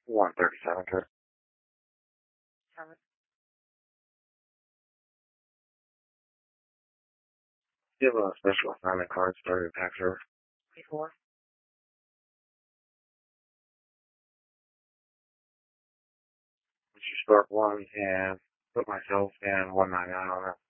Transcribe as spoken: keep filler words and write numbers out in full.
one thirty-seven, sir. Seven. Do you have a special assignment card started pack, sir? Twenty-four. Would you start one and put myself and one ninety-nine on it?